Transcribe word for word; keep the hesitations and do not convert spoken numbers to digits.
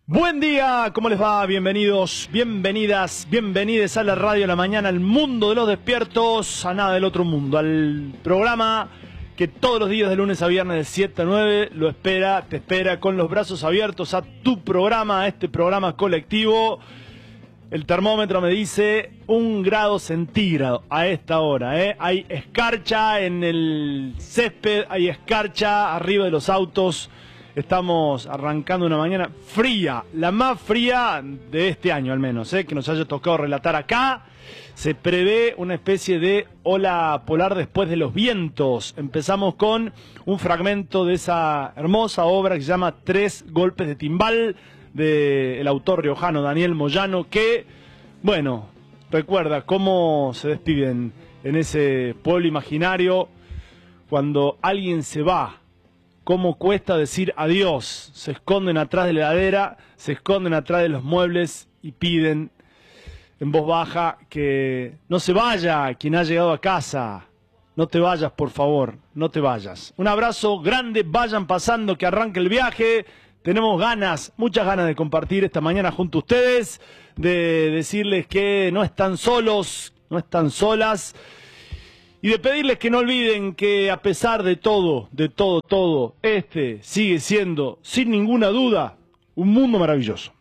Buen día, ¿cómo les va? Bienvenidos, bienvenidas, bienvenides a la radio de la mañana, al mundo de los despiertos, a nada del otro mundo, al programa que todos los días de lunes a viernes de siete a nueve lo espera, te espera con los brazos abiertos a tu programa, a este programa colectivo. El termómetro me dice un grado centígrado a esta hora, ¿eh? Hay escarcha en el césped, hay escarcha arriba de los autos. Estamos arrancando una mañana fría, la más fría de este año al menos, ¿eh? Que nos haya tocado relatar acá. Se prevé una especie de ola polar después de los vientos. Empezamos con un fragmento de esa hermosa obra que se llama Tres golpes de timbal, del autor riojano Daniel Moyano, que, bueno, recuerda cómo se despiden en ese pueblo imaginario cuando alguien se va. Cómo cuesta decir adiós. Se esconden atrás de la heladera, se esconden atrás de los muebles y piden en voz baja que no se vaya quien ha llegado a casa. No te vayas, por favor, no te vayas. Un abrazo grande, vayan pasando, que arranque el viaje. Tenemos ganas, muchas ganas de compartir esta mañana junto a ustedes, de decirles que no están solos, no están solas. Y de pedirles que no olviden que a pesar de todo, de todo, todo, este sigue siendo, sin ninguna duda, un mundo maravilloso.